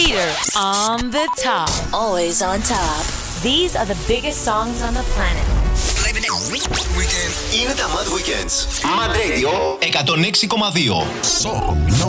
Leader on the top. Always on top. These are the biggest songs on the planet. Είναι τα Mad Weekends. Mad Radio 106,2.